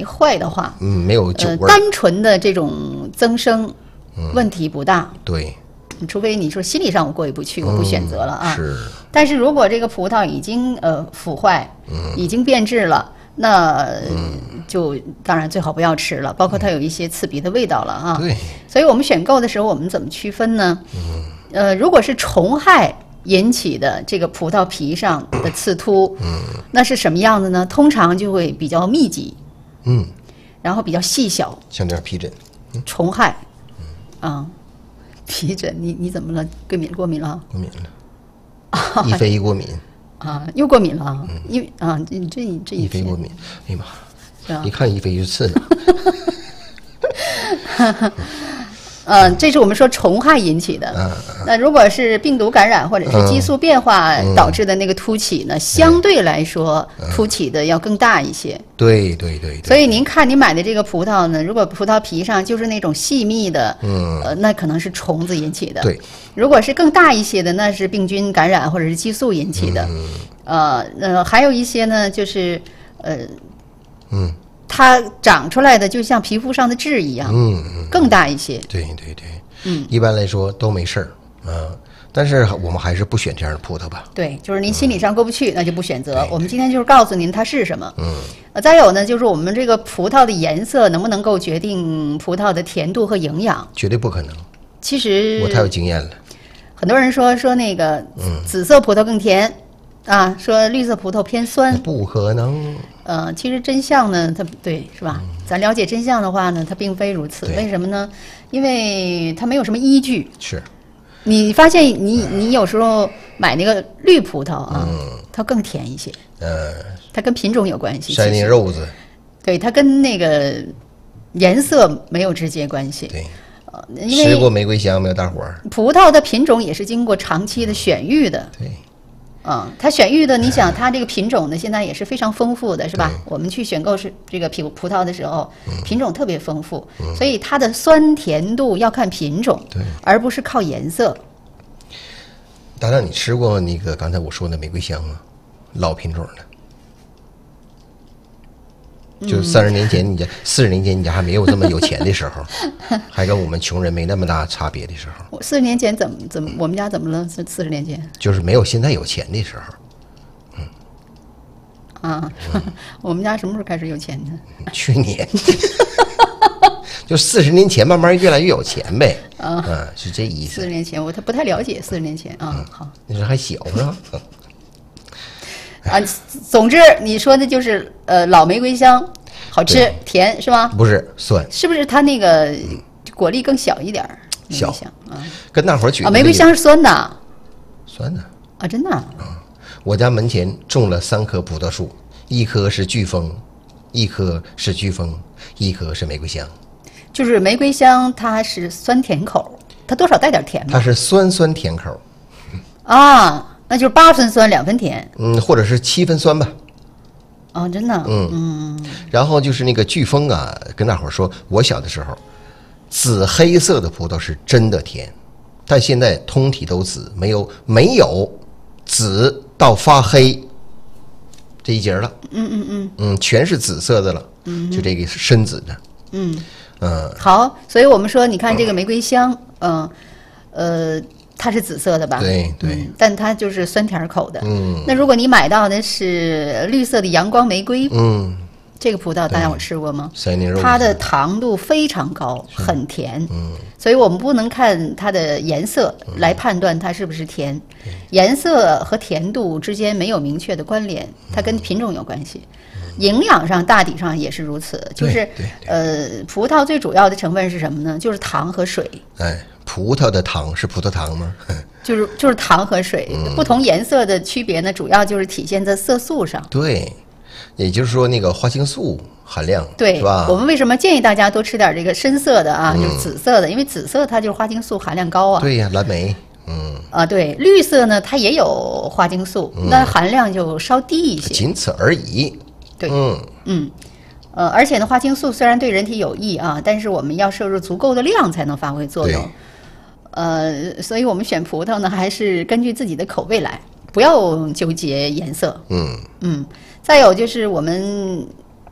坏的话， 没有酒味， 单纯的这种增生问题不大。 对， 除非你说心理上我过意不去，我不选择了啊。 是。 但是如果这个葡萄已经腐坏，已经变质了，那就当然最好不要吃了，包括它有一些刺鼻的味道了啊。 对。 所以我们选购的时候，我们怎么区分呢？如果是虫害引起的这个葡萄皮上的刺突，那是什么样子呢？通常就会比较密集，然后比较细小， 像点皮疹， 虫害，皮疹，你怎么了？过敏了？ 过敏了。一飞过敏啊，又过敏了，因为啊，这一飞过敏，哎呀妈，一看一飞就刺呢。这是我们说虫害引起的。那如果是病毒感染或者是激素变化导致的那个凸起呢，相对来说凸起的要更大一些。 对。 所以您看你买的这个葡萄呢，如果葡萄皮上就是那种细密的，那可能是虫子引起的。 对。 如果是更大一些的，那是病菌感染或者是激素引起的。还有一些呢，就是它长出来的就像皮肤上的痣一样，更大一些。 对，一般来说都没事儿但是我们还是不选这样的葡萄吧。 对，就是您心理上过不去，那就不选择。我们今天就是告诉您它是什么。再有呢，就是我们这个葡萄的颜色能不能够决定葡萄的甜度和营养？ 绝对不可能。 其实我太有经验了。 很多人说那个紫色葡萄更甜说绿色葡萄偏酸， 不可能。 其实真相呢，它对是吧？咱了解真相的话呢，它并非如此。为什么呢？因为它没有什么依据。 是。 你发现你有时候买那个绿葡萄它更甜一些。它跟品种有关系。 Shining Rose。 对，它跟那个颜色没有直接关系。 对。 因为吃过玫瑰香没有，大伙儿？ 葡萄的品种也是经过长期的选育的。 对。 它选育的，你想它这个品种呢，现在也是非常丰富的，是吧？我们去选购这个葡萄的时候，品种特别丰富，所以它的酸甜度要看品种，而不是靠颜色。 大亮，你吃过那个刚才我说的玫瑰香吗？老品种的。就40年前你家还没有这么有钱的时候，还跟我们穷人没那么大差别的时候。 40年前怎么我们家怎么了？40年前就是没有现在有钱的时候。我们家什么时候开始有钱的？ 去年。就40年前慢慢越来越有钱呗。是这意思。 40年前我不太了解40年前好。 那时候还小是吧？ 总之你说的就是老玫瑰香，好吃甜是吗？ 不是酸， 是不是它那个果粒更小一点？ 小跟大伙儿举玫瑰香是酸的， 酸的真的。 我家门前种了3棵葡萄树，一棵是巨峰，一棵是玫瑰香。 就是玫瑰香它是酸甜口，它多少带点甜吧？ 它是酸酸甜口。 那就是8分酸2分甜， 或者是7分酸吧。 真的。 然后就是那个巨峰跟大伙儿说，我小的时候，紫黑色的葡萄是真的甜，但现在通体都紫，没有紫到发黑这一节了。全是紫色的了。就这个是深紫的。 好，所以我们说，你看这个玫瑰香，它是紫色的吧？ 对。 但它就是酸甜口的。那如果你买到的是绿色的阳光玫瑰，这个葡萄大家有吃过吗？它的糖度非常高，很甜。所以我们不能看它的颜色来判断它是不是甜。颜色和甜度之间没有明确的关联，它跟品种有关系。营养上大体上也是如此，就是葡萄最主要的成分是什么呢？就是糖和水。 葡萄的糖是葡萄糖吗？ 就是糖和水。不同颜色的区别呢，主要就是体现在色素上。 对，也就是说那个花青素含量， 对， 是吧？ 我们为什么建议大家多吃点这个深色的就是紫色的，因为紫色它就是花青素含量高对呀，蓝莓。 对，绿色呢它也有花青素，那含量就稍低一些， 仅此而已。 对。而且呢，花青素虽然对人体有益但是我们要摄入足够的量才能发挥作用。所以我们选葡萄呢，还是根据自己的口味来，不要纠结颜色。再有就是我们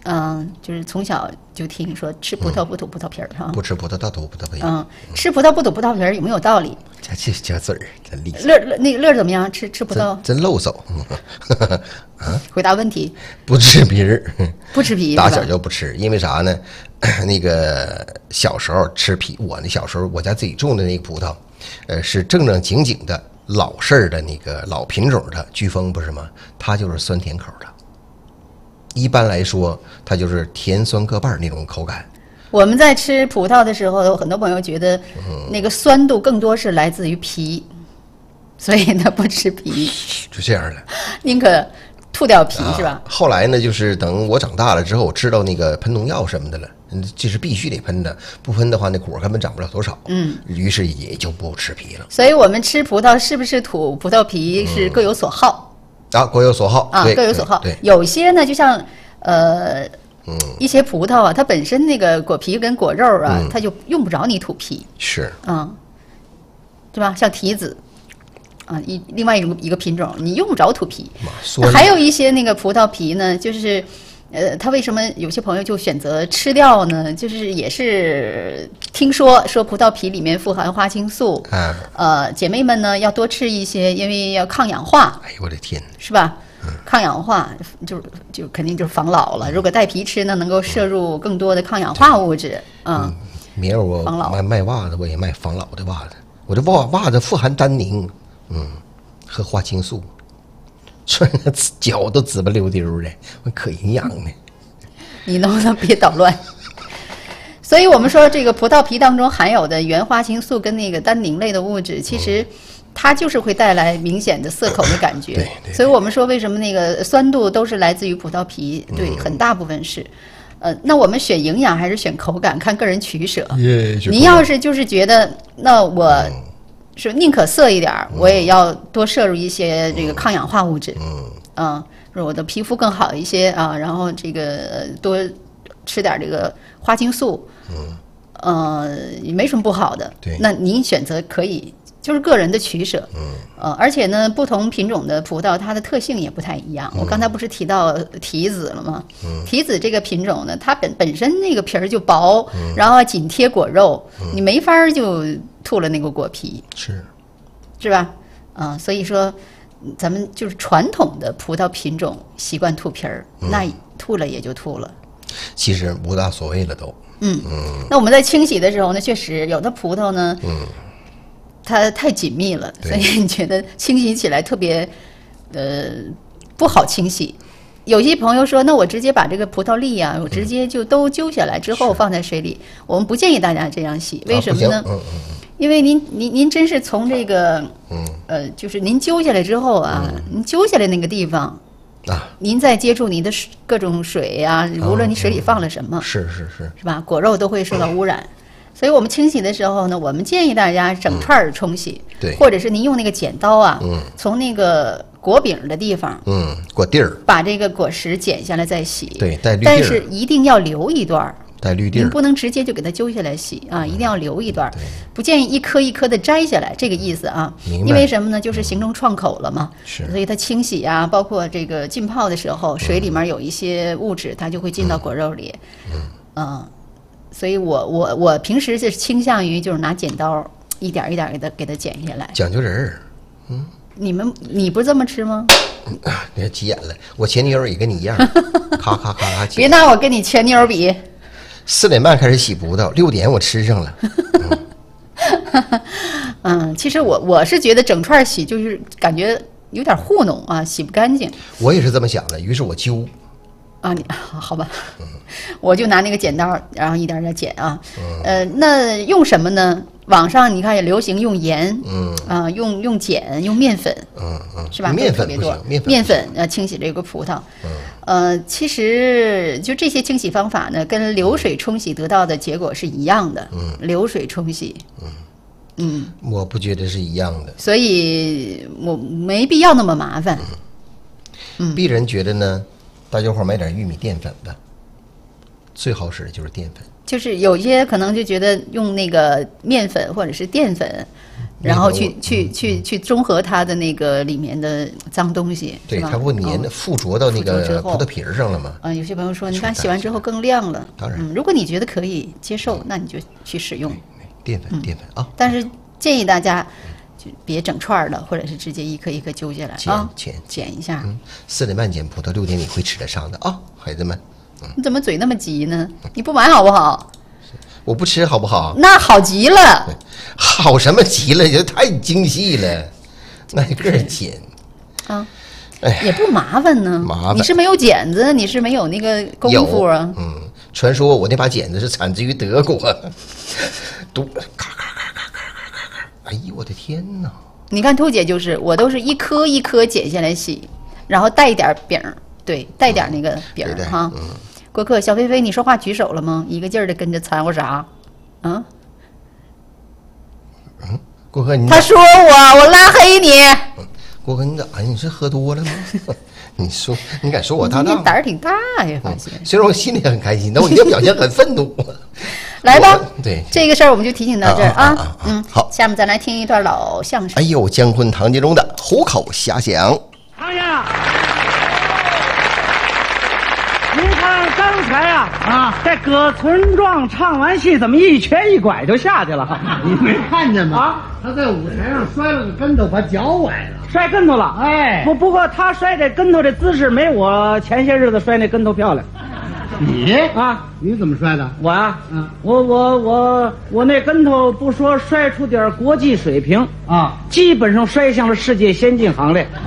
就是从小就听说吃葡萄不吐葡萄皮儿哈， 不吃葡萄倒吐葡萄皮。 吃葡萄不吐葡萄皮儿有没有道理？ 这嘴儿真厉害。 乐怎么样？吃葡萄真漏手。 回答问题。 不吃皮儿， 不吃皮， 打小就不吃，因为啥呢？那个小时候吃皮，我那小时候我家自己种的那个葡萄，是正正经经的老式儿的那个老品种的飓风，不是吗？它就是酸甜口的。一般来说，它就是甜酸各半那种口感。 我们在吃葡萄的时候，有很多朋友觉得那个酸度更多是来自于皮，所以他不吃皮， 就这样了， 宁可吐掉皮，是吧？ 后来呢，就是等我长大了之后，知道那个喷农药什么的了，这是必须得喷的，不喷的话，那果根本长不了多少。于是也就不吃皮了。 所以我们吃葡萄是不是吐葡萄皮是各有所好。 各有所好各有所好。 对， 有些呢，就像一些葡萄啊，它本身那个果皮跟果肉啊，它就用不着你吐皮。 是。 对吧？像提子另外一个品种，你用不着吐皮。还有一些那个葡萄皮呢，就是它为什么有些朋友就选择吃掉呢？就是也是听说葡萄皮里面富含花青素，姐妹们呢要多吃一些，因为要抗氧化。 哎呦我的天， 是吧？抗氧化就肯定就是防老了。如果带皮吃呢，能够摄入更多的抗氧化物质。 明儿我卖袜子，我也卖防老的袜子。我这袜子富含单宁，和花青素。穿的脚都紫不溜丢的，我可营养呢。 你能不能别捣乱？所以我们说这个葡萄皮当中含有的原花青素跟那个单宁类的物质，其实它就是会带来明显的涩口的感觉。 对。 所以我们说为什么那个酸度都是来自于葡萄皮？对，很大部分是。那我们选营养还是选口感，看个人取舍。您要是就是觉得，那我是宁可涩一点，我也要多摄入一些这个抗氧化物质。我的皮肤更好一些啊，然后这个多吃点这个花青素，也没什么不好的。 对， 那您选择可以，就是个人的取舍。而且呢，不同品种的葡萄它的特性也不太一样。我刚才不是提到提子了吗？提子这个品种呢，它本身那个皮儿就薄，然后紧贴果肉，你没法就吐了那个果皮，是吧？所以说咱们就是传统的葡萄品种习惯吐皮儿，那吐了也就吐了， 其实无大所谓了都。 那我们在清洗的时候呢，确实有的葡萄呢，它太紧密了，所以你觉得清洗起来特别不好清洗。有些朋友说，那我直接把这个葡萄粒啊，我直接就都揪下来之后放在水里。我们不建议大家这样洗，为什么呢？因为您真是从这个就是您揪下来之后啊，您揪下来那个地方您再接触你的各种水啊，无论你水里放了什么， 是吧？果肉都会受到污染。所以我们清洗的时候呢，我们建议大家整串冲洗， 对， 或者是您用那个剪刀啊，从那个果柄的地方， 果蒂儿， 把这个果实剪下来再洗， 对，带绿地儿， 但是一定要留一段， 带绿地儿， 您不能直接就给它揪下来洗啊，一定要留一段，不建议一颗一颗的摘下来，这个意思啊。因为什么呢？就是形成创口了嘛，所以它清洗啊，包括这个浸泡的时候，水里面有一些物质，它就会进到果肉里，所以我平时是倾向于就是拿剪刀一点一点给它剪下来， 讲究人儿。 你不是这么吃吗？ 别急眼了，我前女友也跟你一样，咔咔咔咔剪。 别拿我跟你前女友比。 4点半开始洗葡萄，6点我吃上了。 其实我是觉得整串洗就是感觉有点糊弄啊，洗不干净。 我也是这么想的，于是我揪。 你好吧，我就拿那个剪刀，然后一点点剪啊。那用什么呢？网上你看也流行用盐，用碱，用面粉，是吧？ 面粉特别多， 面粉清洗这个葡萄。其实就这些清洗方法呢，跟流水冲洗得到的结果是一样的。流水冲洗， 我不觉得是一样的， 所以我没必要那么麻烦。 鄙人觉得呢，大家伙买点玉米淀粉吧，最好使的就是淀粉。 就是有些可能就觉得用那个面粉或者是淀粉， 然后去中和它的那个里面的脏东西。 对，它不附着到那个葡萄皮上了吗？ 有些朋友说，你看洗完之后更亮了。 当然， 如果你觉得可以接受，那你就去使用淀粉啊。 但是建议大家就别整串了，或者是直接一颗一颗揪下来剪一下。 4点半剪葡萄，6点你会吃得上的啊，孩子们。 你怎么嘴那么急呢？你不买好不好？ 我不吃好不好？ 那好极了。 好什么极了？这太精细了，那个剪啊，也不麻烦呢。 麻烦， 你是没有剪子，你是没有那个功夫啊。 传说我那把剪子是产自于德国，都咔咔咔咔咔咔咔，哎呦我的天哪！ 你看兔姐就是我都是一颗一颗剪下来洗，然后带一点饼，对，带点那个饼哈。郭克，小飞飞，你说话举手了吗？一个劲儿的跟着掺和啥？ 郭克， 他说我拉黑你。 郭克，你咋？你是喝多了吗？你敢说我搭档？ 你胆儿挺大呀，发现。 虽然我心里很开心，但我你的表现很愤怒。 来吧， 对这个事儿我们就提醒到这儿啊。 好， 下面咱来听一段老相声。 哎呦，姜昆唐杰忠的虎口遐想。 唐爷，您看刚才在葛存壮唱完戏，怎么一瘸一拐就下去了？ 你没看见吗？他在舞台上摔了个跟头，把脚崴了。 摔跟头了？ 哎， 不过他摔这跟头这姿势没我前些日子摔那跟头漂亮。 你怎么摔的？ 我我那跟头不说摔出点国际水平基本上摔向了世界先进行列。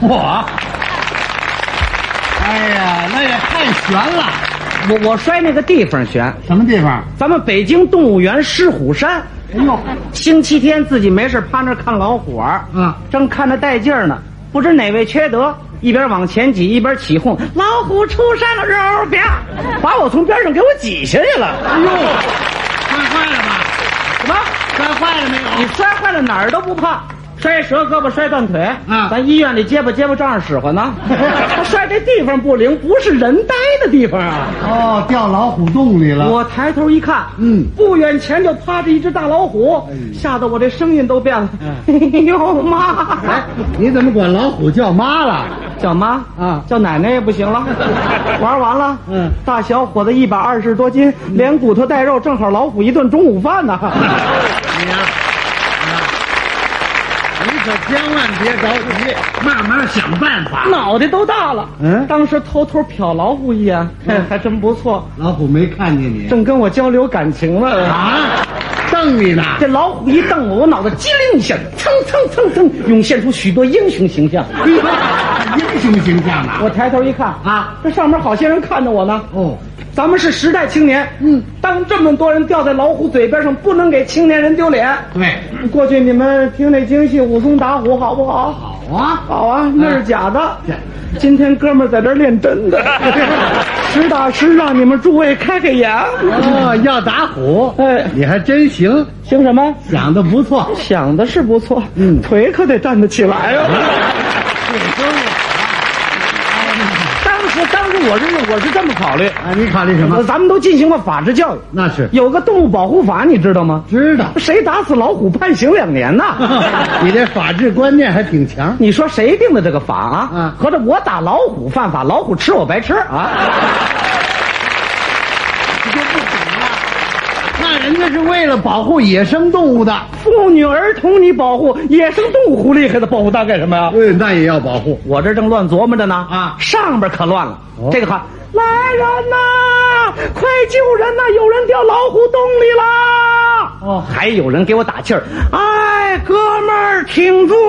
哎呀，那也太悬了！ 我摔那个地方悬。 什么地方？ 咱们北京动物园狮虎山。 哎呦， 星期天自己没事趴那看老虎玩正看着带劲儿呢，不知哪位缺德，一边往前挤一边起哄：“老虎出山了！”肉啪，把我从边上给我挤下去了。 哎呦，摔坏了吧？ 什么？ 摔坏了没有？ 你摔坏了哪儿都不怕。摔折胳膊摔断腿咱医院里结巴照样使唤呢。他摔这地方不灵，不是人待的地方啊。 掉老虎洞里了。 我抬头一看，不远前就趴着一只大老虎，吓得我这声音都变了。哎呦妈！ 哎，你怎么管老虎叫妈了？ 叫妈叫奶奶也不行了。玩完了，大小伙子120多斤，连骨头带肉，正好老虎一顿中午饭呢。 你可千万别着急，慢慢想办法。 脑袋都大了，当时偷偷瞟老虎一眼，还真不错。 老虎没看见你， 正跟我交流感情了瞪你呢。 这老虎一瞪我脑袋机灵一下，蹭蹭蹭蹭涌现出许多英雄形象。 英雄形象啊！ 我抬头一看这上面好些人看着我呢。咱们是时代青年，当这么多人掉在老虎嘴边上，不能给青年人丢脸。 对， 过去你们听那京戏武松打虎好不好？好啊，那是假的。今天哥们儿在这练真的，实打实让你们诸位开开眼。 要打虎， 你还真行。 行什么？ 想的不错， 想的是不错，腿可得站得起来啊。当时我是这么考虑你考虑什么？ 咱们都进行过法制教育， 那是有个动物保护法，你知道吗？ 知道。 谁打死老虎判刑2年呢？ 你这法治观念还挺强。 你说谁定的这个法合着我打老虎犯法，老虎吃我白吃你就不懂了，那人家是为了保护野生动物的， 妇女儿童你保护，野生动物狐狸还得保护它干什么呀？ 那也要保护。 我这正乱琢磨着呢上边可乱了。这个喊来人呐，快救人呐，有人掉老虎洞里啦！还有人给我打气儿，哎，哥们儿挺住！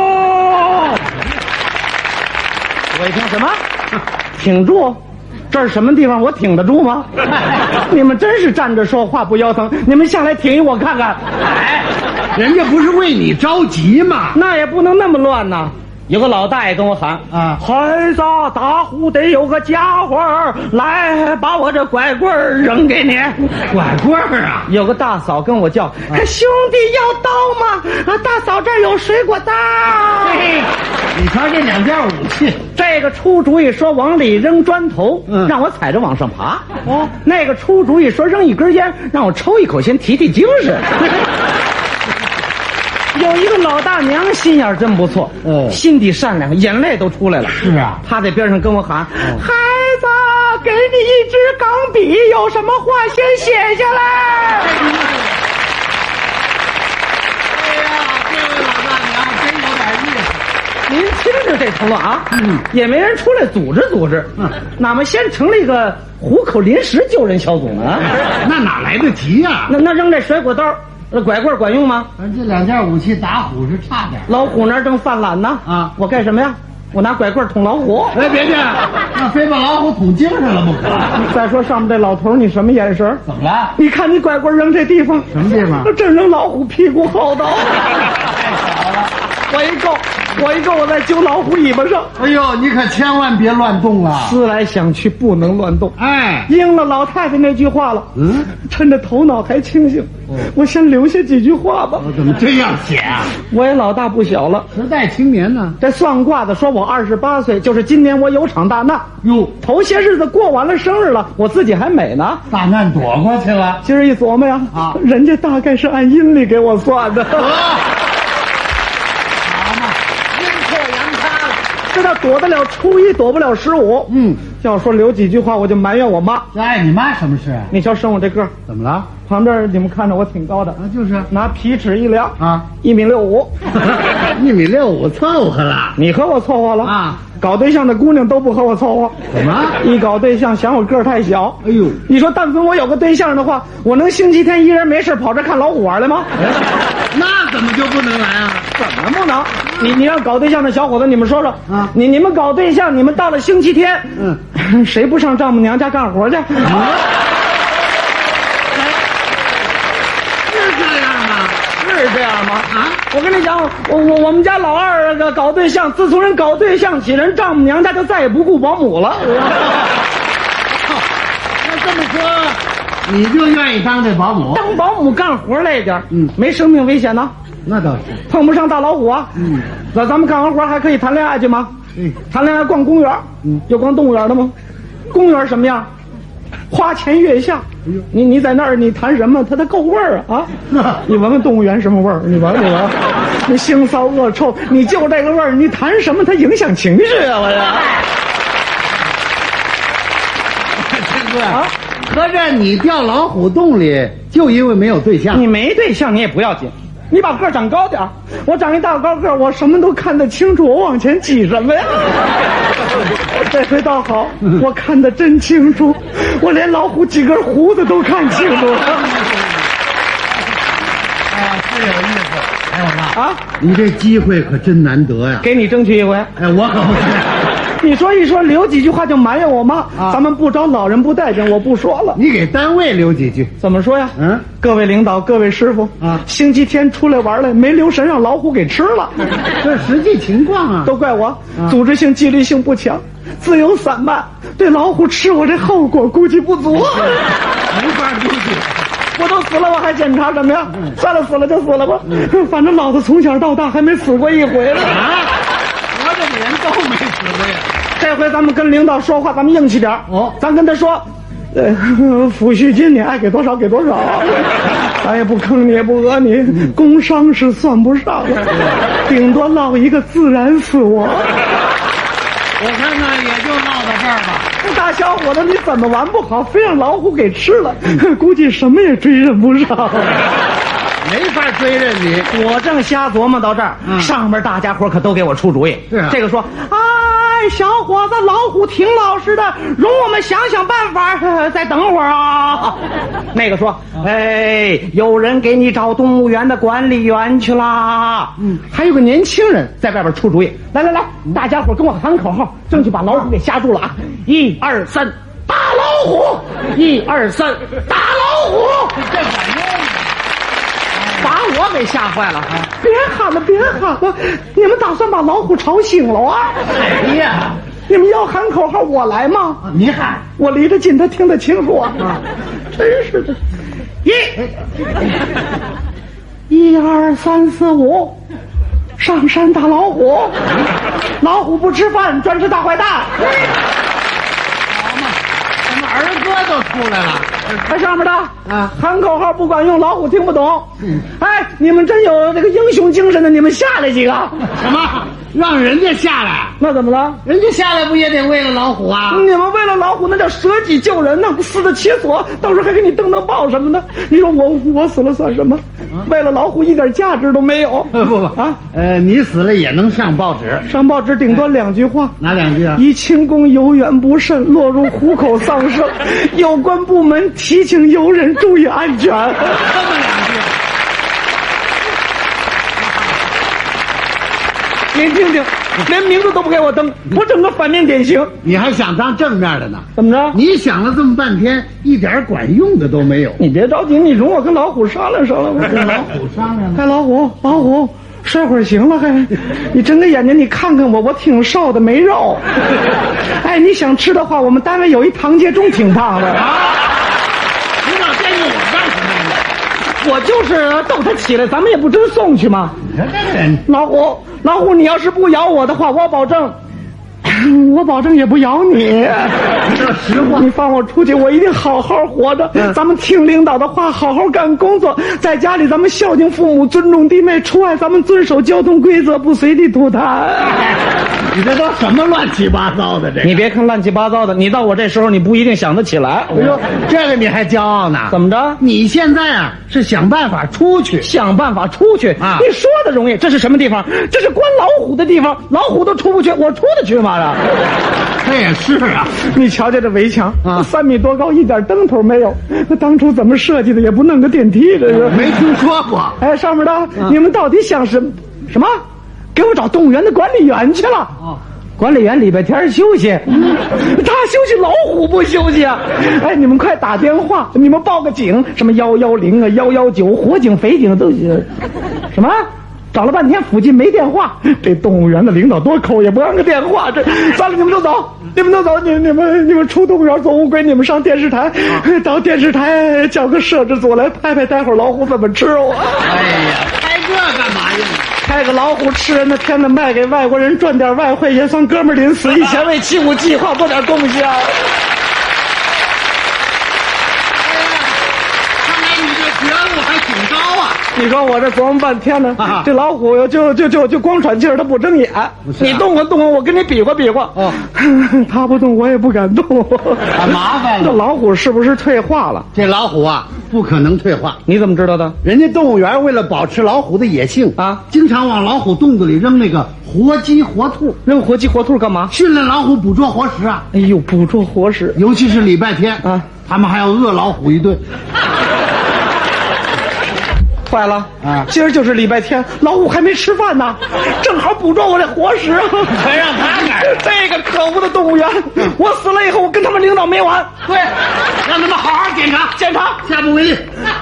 我一听什么挺住，这是什么地方？我挺得住吗？你们真是站着说话不腰疼，你们下来挺一我看看。 人家不是为你着急吗？ 那也不能那么乱呐。有个老大爷跟我喊孩子，打虎得有个家伙来把我这拐棍扔给你。 拐棍有个大嫂跟我叫兄弟要刀吗？大嫂这儿有水果刀。 你瞧这2件武器， 这个出主意说往里扔砖头让我踩着往上爬那个出主意说扔一根烟让我抽一口先提提精神。 有一个老大娘心眼真不错，心地善良，眼泪都出来了。 是啊， 她在边上跟我喊：“孩子，给你一支钢笔，有什么话先写下来。” 哎呀，这位老大娘真有点意思。 您听着这头了啊，也没人出来组织组织，哪么先成立一个虎口临时救人小组呢？ 那哪来得及呀？ 那扔这甩果刀。拐棍管用吗？ 这两件武器打虎是差点。 老虎那儿正犯懒呢啊！我干什么呀？我拿拐棍捅老虎。 哎，别介，那非把老虎捅精神了不可。 再说上面这老头，你什么眼神？ 怎么了？ 你看你拐棍扔这地方， 什么地方？ 正扔老虎屁股后头。 太巧了！ 我一够，我在揪老虎尾巴上。 哎呦，你可千万别乱动啊！ 思来想去，不能乱动。 哎， 应了老太太那句话了。趁着头脑还清醒，我先留下几句话吧。 我怎么这样写啊？ 我也老大不小了， 时代青年呢。 这算卦的说我28岁，就是今年我有场大难。 哟， 头些日子过完了生日了，我自己还美呢。 大难躲过去了。 今儿一琢磨呀，人家大概是按阴历给我算的。这叫躲得了初一，躲不了15。要说留几句话，我就埋怨我妈。 这碍你妈什么事？ 你瞧生我这个怎么了？ 旁边你们看着我挺高的啊，就是拿皮尺一量啊 ，1.65米。 1.65米凑合了。 你和我凑合了啊？ 搞对象的姑娘都不和我凑合。 怎么？ 一搞对象嫌我个儿太小。 哎呦， 你说但凡我有个对象的话，我能星期天一人没事跑这看老虎玩来吗？ 那怎么就不能来啊？ 怎么不能？你让搞对象的小伙子，你们说说啊！ 你们搞对象，你们到了星期天，谁不上丈母娘家干活去？是这样吗？啊！我跟你讲，我们家老二个搞对象，自从人搞对象起，人丈母娘家就再也不雇保姆了。 那这么说，你就愿意当这保姆？ 当保姆干活累点，没生命危险呢。 那倒是， 碰不上大老虎啊。咱们干完活还可以谈恋爱去吗？谈恋爱逛公园，有逛动物园的吗？公园什么样？花前月下。你在那儿你谈什么？它够味儿啊！你闻闻动物园什么味儿？你闻。那腥臊恶臭，你就这个味儿，你谈什么？它影响情绪啊！我这啊，合着你掉老虎洞里，就因为没有对象？ 你没对象你也不要紧。你把个儿长高点儿，我长一大高个儿，我什么都看得清楚，我往前挤什么呀？这回倒好，我看得真清楚，我连老虎几根胡子都看清楚了。 是有意思。哎，我妈啊， 你这机会可真难得呀！ 给你争取一回。 哎，我可不是。 你说一说，留几句话就埋怨我妈。咱们不招老人不待见，我不说了。 你给单位留几句？ 怎么说呀？各位领导，各位师傅啊， 星期天出来玩来，没留神让老虎给吃了。 这实际情况啊， 都怪我，组织性纪律性不强，自由散漫，对老虎吃我这后果估计不足。 没法估计。 我都死了，我还检查什么呀？算了，死了就死了吧。反正老子从小到大还没死过一回了。 我怎么人都没死过呀？ 这回咱们跟领导说话，咱们硬气点咱跟他说，抚恤金你爱给多少给多少，咱也不坑你也不讹你，工伤是算不上的，顶多落一个自然死亡。 我看看也就落到这儿吧。 大小伙子，你怎么玩不好，非让老虎给吃了，估计什么也追认不上。 没法追认你。 我正瞎琢磨到这儿，上边大家伙可都给我出主意。 是这个说，哎，小伙子，老虎挺老实的，容我们想想办法，再等会儿啊。那个说，哎，有人给你找动物园的管理员去啦。还有个年轻人在外边出主意，来，大家伙跟我喊口号，争取把老虎给吓住了啊！1、2、3，打老虎！1、2、3，打老虎！ 这管用。 把我给吓坏了！别喊了，你们打算把老虎吵醒了啊？ 哎呀， 你们要喊口号，我来吗？ 你喊， 我离得近，他听得清楚啊！真是的！1、2、3、4、5，上山打老虎，老虎不吃饭，专吃大坏蛋。 好嘛，怎么儿歌都出来了？ 哎，上面的啊，喊口号不管用，老虎听不懂。哎，你们真有这个英雄精神的，你们下来几个？ 什么？让人家下来？ 那怎么了？ 人家下来不也得为了老虎啊？ 你们为了老虎那叫舍己救人呢，死得其所，到时候还给你登报什么的。你说我死了算什么？为了老虎一点价值都没有。 不啊，你死了也能上报纸， 上报纸顶多2句话。 哪2句啊？ 以轻功有远不慎，落入虎口丧生，有关部门提醒游人注意安全。这么2句。您听听，连名字都不给我登，我整个反面典型。 你还想当正面的呢？ 怎么着？ 你想了这么半天，一点管用的都没有。 你别着急，你容我跟老虎商量商量。 跟老虎商量。 哎，老虎，睡会儿行了还？你睁个眼睛，你看看我挺瘦的，没肉。哎，你想吃的话，我们单位有一唐杰忠挺胖的啊。 你老惦记我干什么呀？ 我就是逗他起来，咱们也不真送去吗？ 你看这个人， 老虎，你要是不咬我的话，我保证也不咬你。 这实话， 你放我出去，我一定好好活着。咱们听领导的话，好好干工作。在家里，咱们孝敬父母，尊重弟妹；出外，咱们遵守交通规则，不随地吐痰。 你这都什么乱七八糟的？这个你别看乱七八糟的，你到我这时候，你不一定想得起来。 我说这个你还骄傲呢？ 怎么着？ 你现在啊是想办法出去， 想办法出去啊！ 你说的容易，这是什么地方？这是关老虎的地方，老虎都出不去，我出得去吗？ 这也是啊！ 你瞧瞧这围墙啊 ，3米多高，一点灯头没有。那当初怎么设计的？也不弄个电梯，这是没听说过。 哎，上面的，你们到底想什么？给我找动物园的管理员去了。管理员礼拜天休息，他休息，老虎不休息啊！哎，你们快打电话，你们报个警，什么110啊、119，火警、匪警都什么？找了半天附近没电话，这动物园的领导多抠，也不让个电话。这算了，你们都走，你们出动物园做乌龟，你们上电视台，到电视台叫个摄制组来拍，待会儿老虎怎么吃我。 哎呀，拍这干嘛用？ 开个老虎吃人的片子卖给外国人，赚点外汇，也算哥们儿临死以前为75计划做点贡献。 看来你这觉悟还挺高啊！ 你说我这琢磨半天呢，这老虎就光喘气儿，它不睁眼。你动我，我跟你比划比划。哦，他不动，我也不敢动。 麻烦了。 这老虎是不是退化了？ 这老虎啊，不可能退化。 你怎么知道的？ 人家动物园为了保持老虎的野性啊， 经常往老虎洞子里扔那个活鸡活兔。 扔活鸡活兔干嘛？ 训练老虎捕捉活食啊！ 哎呦，捕捉活食， 尤其是礼拜天啊， 他们还要饿老虎一顿。 坏了啊！ 今儿就是礼拜天，老虎还没吃饭呢，正好捕捉我这活食。 还让他干这个可恶的动物园，我死了以后，我跟他们领导没完。 对，让他们好好检查，下不为例。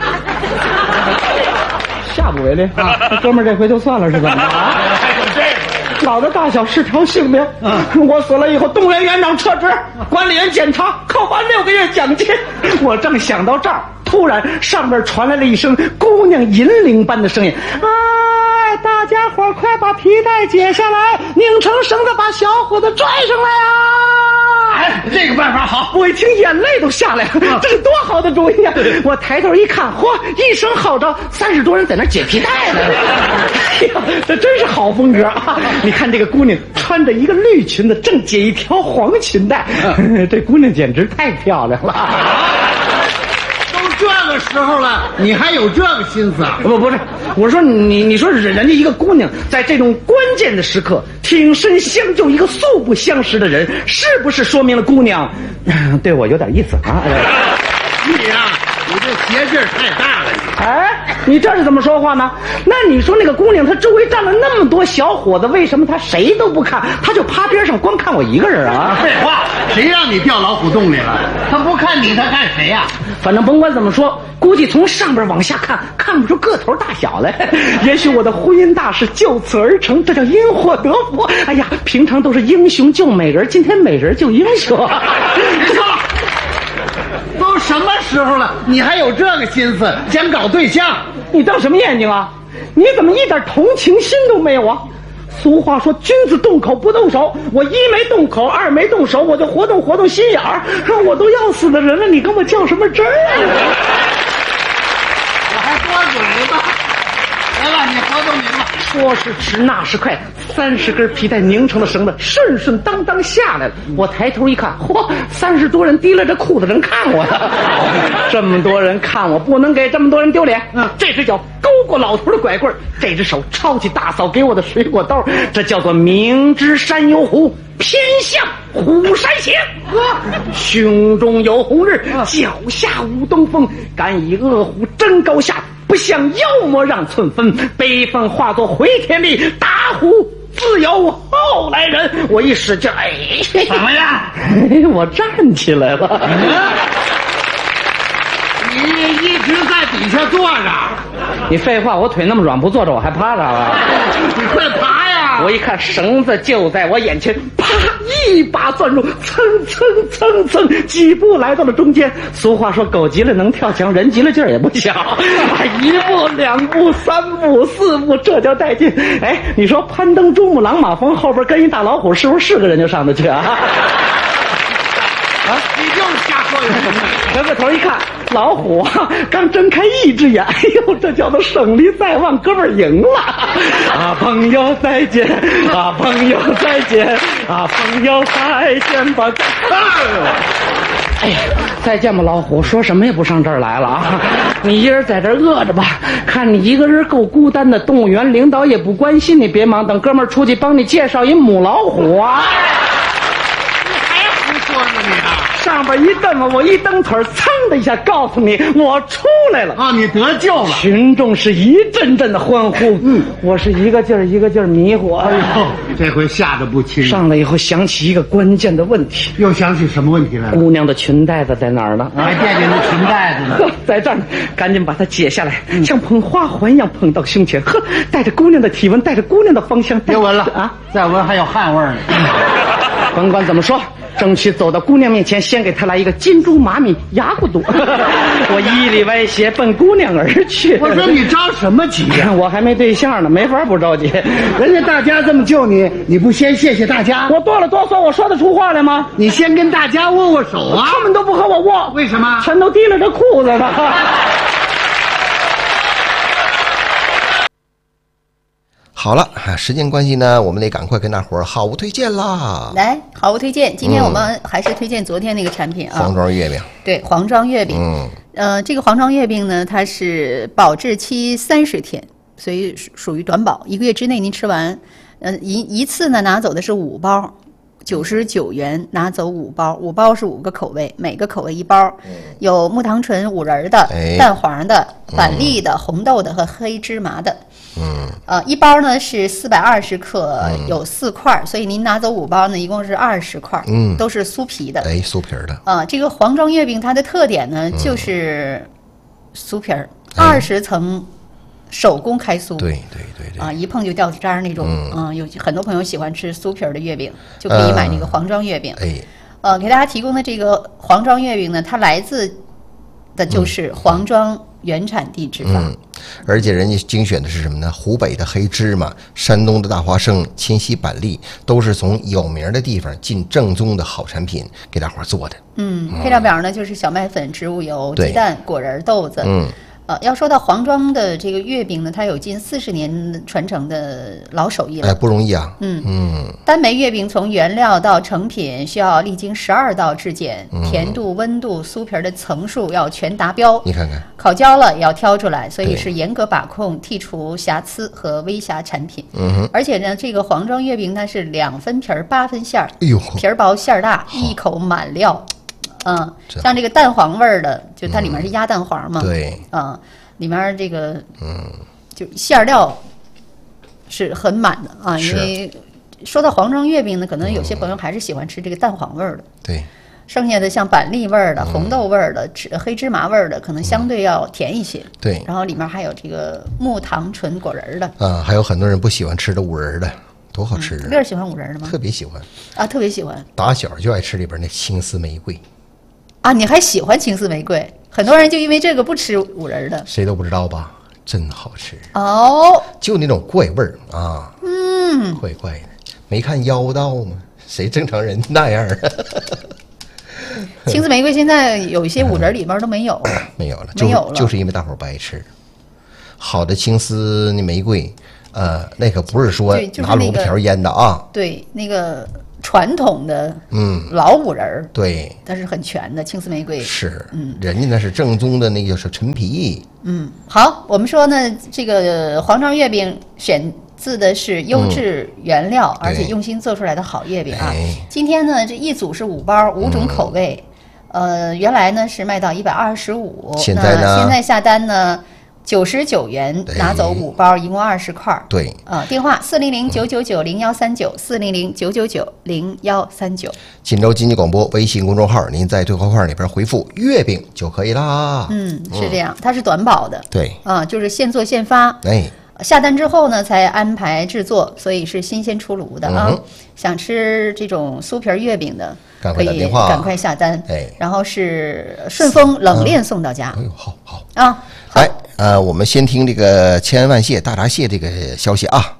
下不为例啊！这哥们儿这回就算了是怎么着啊？ 还有这个， 老子大小是条性命。我死了以后，动物园园长撤职，管理员检查，扣发6个月奖金。我正想到这儿，突然上边传来了一声姑娘银铃般的声音：“哎，大家伙快把皮带解下来，拧成绳子，把小伙子拽上来啊！” 哎，这个办法好。 我一听眼泪都下来了，这是多好的主意啊！我抬头一看，嚯，一声号召，30多人在那解皮带呢。哎呀，这真是好风格啊！你看这个姑娘穿着一个绿裙子，正解一条黄裙带，这姑娘简直太漂亮了。 这个时候了，你还有这个心思啊？ 不是，我说你说人家一个姑娘在这种关键的时刻挺身相救一个素不相识的人，是不是说明了姑娘对我有点意思啊？ 你呀，你这邪劲儿太大了。 哎，你这是怎么说话呢？那你说那个姑娘，她周围站了那么多小伙子，为什么她谁都不看，她就趴边上光看我一个人啊？ 废话，谁让你掉老虎洞里了？他不看你，他看谁呀？ 反正甭管怎么说，估计从上边往下看不出个头大小来。也许我的婚姻大事就此而成，这叫因祸得福。哎呀，平常都是英雄救美人，今天美人救英雄。 都什么时候了，你还有这个心思想搞对象？ 你瞪什么眼睛啊？你怎么一点同情心都没有啊？ 俗话说君子动口不动手，我一没动口，二没动手，我就活动心眼儿。我都要死的人了，你跟我较什么真儿啊？ 我还多嘴呢。来吧，你活动明白。 说是迟，那是快，30根皮带拧成的绳子顺顺当当下来了。我抬头一看，嚯，30多人提了这裤子正看我呢。这么多人看我，不能给这么多人丢脸。这只脚勾过老头的拐棍，这只手抄起大嫂给我的水果刀，这叫做明知山有虎，偏向虎山行。胸中有红日，脚下无东风，敢以恶虎争高下，不向妖魔让寸分，悲愤化作回天力，打虎自有后来人。我一使劲，哎， 怎么样？ 我站起来了。 你一直在底下坐着。 你废话，我腿那么软，不坐着我还趴着了。 你快爬呀！ 我一看绳子就在我眼前，啪一把钻入，蹭几步来到了中间。俗话说狗急了能跳墙，人急了劲儿也不小。1步2步3步4步，这叫带劲。哎，你说攀登珠穆朗玛峰后边跟一大老虎，是不是个人就上得去啊？ 你就是瞎说有什么？ 回过头一看，老虎啊，刚睁开一只眼，哎呦，这叫做胜利在望，哥们儿赢了！啊，朋友再见！啊，朋友再见！啊，朋友再见吧！哎呀，再见吧，老虎！说什么也不上这儿来了啊！你一人在这儿饿着吧，看你一个人够孤单的，动物园领导也不关心你，别忙，等哥们儿出去帮你介绍一母老虎啊！ 说呢你啊， 上边一蹬我一蹬腿，噌的一下告诉你我出来了啊！你得救了！ 群众是一阵阵的欢呼。我是一个劲儿迷糊。 哎呦，这回吓得不轻。 上来以后想起一个关键的问题， 又想起什么问题来了？ 姑娘的裙带子在哪儿呢？ 还惦记那裙带子呢？ 在这儿呢，赶紧把它解下来，像捧花环一样捧到胸前。呵，带着姑娘的体温，带着姑娘的芳香。 别闻了啊， 再闻还有汗味呢。 甭管怎么说，争取走到姑娘面前，先给她来一个金猪马米牙骨肚。我一里歪斜奔姑娘而去。 我说你着什么急呀？ 我还没对象呢，没法不着急。 人家大家这么救你，你不先谢谢大家？ 我哆了哆嗦，我说得出话来吗？ 你先跟大家握握手啊！ 他们都不和我握， 为什么？ 全都提了这裤子呢。 好了，时间关系呢，我们得赶快跟大伙儿好物推荐啦。 来，好物推荐，今天我们还是推荐昨天那个产品啊， 黄庄月饼。对， 黄庄月饼。这个黄庄月饼呢，它是保质期30天，所以属于短保，1个月之内您吃完。一次呢拿走的是5包，99元拿走5包，5包是5个口味，每个口味1包，有木糖醇5仁的、蛋黄的、板栗的、红豆的和黑芝麻的。1包呢是420克，有4块，所以您拿走5包呢，一共是20块，都是酥皮的。 酥皮的。 这个黄庄月饼它的特点呢，就是酥皮儿，20层手工开酥。 对。 一碰就掉渣儿那种。有很多朋友喜欢吃酥皮儿的月饼，就可以买那个黄庄月饼。给大家提供的这个黄庄月饼呢，它来自的就是黄庄原产地制法。 而且人家精选的是什么呢？湖北的黑芝麻、山东的大花生、清溪板栗，都是从有名的地方进正宗的好产品给大伙儿做的。 配料表呢就是小麦粉、植物油、鸡蛋、果仁、豆子。要说到黄庄的这个月饼呢，它有近40年传承的老手艺了， 不容易啊。 单枚月饼从原料到成品需要历经12道质检，甜度、温度、酥皮的层数要全达标。 你看看， 烤焦了也要挑出来，所以是严格把控，剔除瑕疵和微瑕产品。而且呢，这个黄庄月饼它是2分皮儿8分馅儿，皮儿薄馅儿大，一口满料。像这个蛋黄味儿的，就它里面是鸭蛋黄嘛， 对， 里面这个就馅料是很满的啊。因为说到黄庄月饼呢，可能有些朋友还是喜欢吃这个蛋黄味儿的， 对。 剩下的像板栗味儿的、红豆味儿的、黑芝麻味儿的，可能相对要甜一些。 对， 然后里面还有这个木糖醇果仁的。 还有很多人不喜欢吃的五仁的，多好吃啊！ 乐喜欢五仁的吗？ 特别喜欢啊，特别喜欢。 打小就爱吃里边那青丝玫瑰。 啊，你还喜欢青丝玫瑰？很多人就因为这个不吃五仁的， 谁都不知道吧？真好吃哦， 就那种怪味儿啊。 怪怪的，没看妖道吗？谁正常人那样啊？ 青丝玫瑰现在有一些五仁里边都没有， 没有了，就是因为大伙儿不爱吃。好的青丝玫瑰，那可不是说拿萝卜条腌的啊。 对，那个传统的老五仁，对，它是很全的青丝玫瑰。 是，人家那是正宗的那个是陈皮。 好，我们说呢，这个黄庄月饼选自的是优质原料，而且用心做出来的好月饼啊。今天呢，这一组是5包，5种口味。原来呢是卖到125， 现在下单呢99元拿走5包，一共20块。 对， 电话400-999-0139，400-999-0139。 锦州经济广播微信公众号，您在对话框里边回复月饼就可以啦。 是这样，它是短保的。 对， 就是现做现发。下单之后呢，才安排制作，所以是新鲜出炉的啊。想吃这种酥皮月饼的，可以赶快下单。然后是顺丰冷链送到家。 哎呦，好啊！ 来，我们先听这个千恩万谢大闸蟹这个消息啊。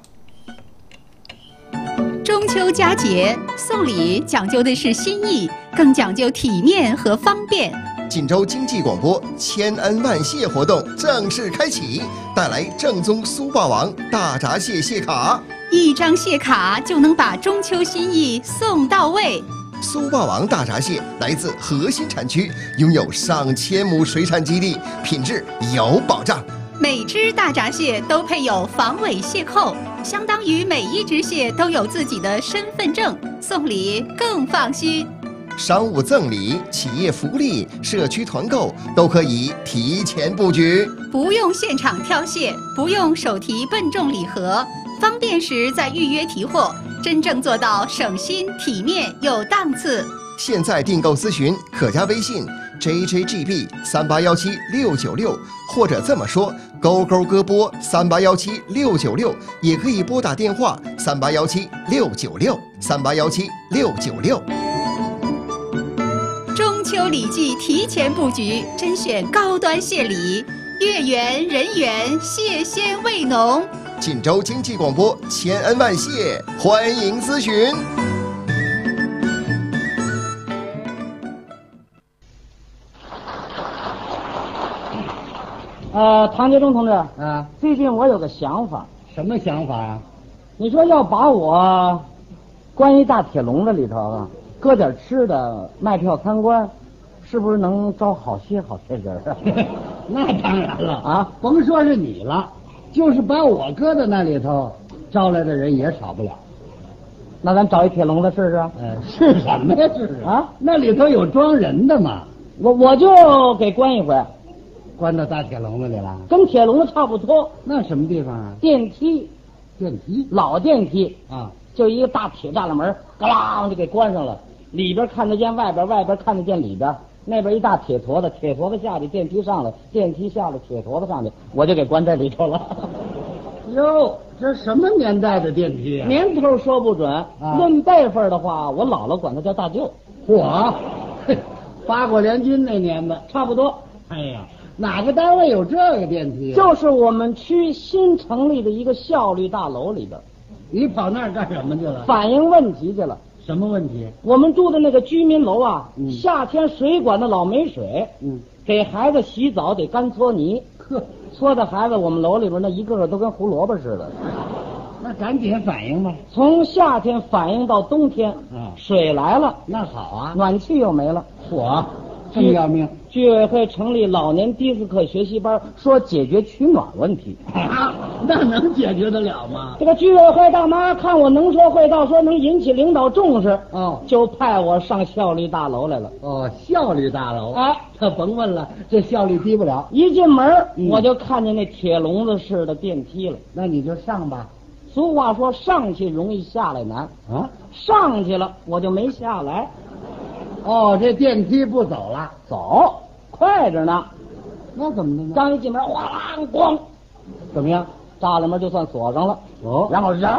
中秋佳节送礼讲究的是心意，更讲究体面和方便。 锦州经济广播千恩万谢活动正式开启，带来正宗苏霸王大闸蟹蟹卡 ，1张蟹卡就能把中秋心意送到位。 苏霸王大闸蟹来自核心产区，拥有上千亩水产基地，品质有保障。 每只大闸蟹都配有防伪蟹扣，相当于每一只蟹都有自己的身份证，送礼更放心。 商务赠礼、企业福利、社区团购都可以提前布局， 不用现场挑蟹，不用手提笨重礼盒，方便时再预约提货，真正做到省心、体面有档次。 现在订购咨询可加微信 JJGB38176966，或者这么说勾勾歌播3817696，也可以拨打电话3817696，3817696。 中秋礼季提前布局，甄选高端蟹礼，月圆人圆，蟹鲜味浓。 锦州经济广播千恩万谢，欢迎咨询。 唐杰忠同志，最近我有个想法。 什么想法呀？ 你说要把我关一大铁笼子里头啊，搁点吃的，卖票参观，是不是能招好些人啊？ 那当然了啊，甭说是你了，就是把我搁在那里头，招来的人也少不了。 那咱找一铁笼子试试？ 是什么呀？试试啊？那里头有装人的嘛？ 我就给关一回。 关到大铁笼子里了， 跟铁笼子差不多。 那什么地方啊？ 电梯，老电梯啊， 就一个大铁栅栏门，嘎啷就给关上了。里边看得见外边，外边看得见里边。那边一大铁坨子，铁坨子下去，电梯上来，电梯下来，铁坨子上去，我就给关在里头了。 哟，这什么年代的电梯啊？ 年头说不准，论辈分的话，我姥姥管他叫大舅。 嚯，八国联军那年的， 差不多。 哎呀。哪个单位有这个电梯啊？ 就是我们区新成立的一个效率大楼里边。 你跑那儿干什么去了？ 反映问题去了。 什么问题？ 我们住的那个居民楼啊，夏天水管的老没水，给孩子洗澡得干搓泥，搓的孩子我们楼里边那一个个都跟胡萝卜似的。 那赶紧反映吧。 从夏天反映到冬天，水来了， 那好啊， 暖气又没了， 嚯，这么要命！ 居委会成立老年迪斯科学习班，说解决取暖问题。 那能解决得了吗？ 这个居委会大妈看我能说会道，说能引起领导重视，就派我上效率大楼来了。 效率大楼，这甭问了，这效率低不了。 一进门我就看见那铁笼子式的电梯了。 那你就上吧。 俗话说，上去容易下来难啊，上去了我就没下来。 这电梯不走了？ 走，快着呢。 那怎么的呢？ 刚一进门，哗啦咣，怎么样？栅栏门就算锁上了。然后咣，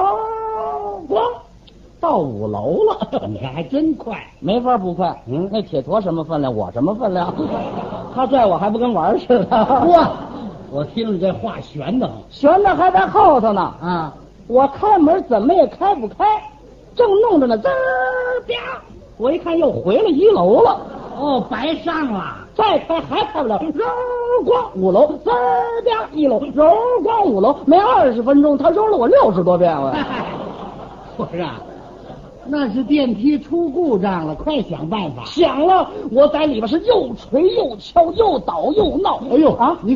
到5楼了。 你看还真快， 没法不快。那铁坨什么分量，我什么分量？他拽我还不跟玩似的。 哇，我听着这话悬的很， 悬的还在后头呢。 我开门怎么也开不开，正弄着呢，滋儿啪，我一看又回了1楼了。 哦，白上了。 再开还开不了，揉咣5楼，滋儿啪1楼，揉咣5楼，没20分钟，他揉了我60多遍了。 我说啊，那是电梯出故障了，快想办法。 想了，我在里边是又捶又敲，又捣又闹。 哎呦啊！ 你